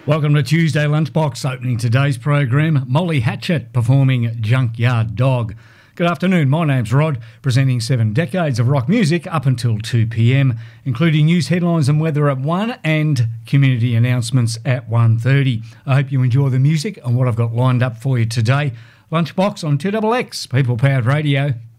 Welcome to Tuesday Lunchbox. Opening today's program, Molly Hatchet performing Junkyard Dog. Good afternoon, my name's Rod, presenting 7 decades of rock music up until 2 p.m, including news headlines and weather at 1 and community announcements at 1:30. I hope you enjoy the music and what I've got lined up for you today. Lunchbox on 2XX, People Powered Radio.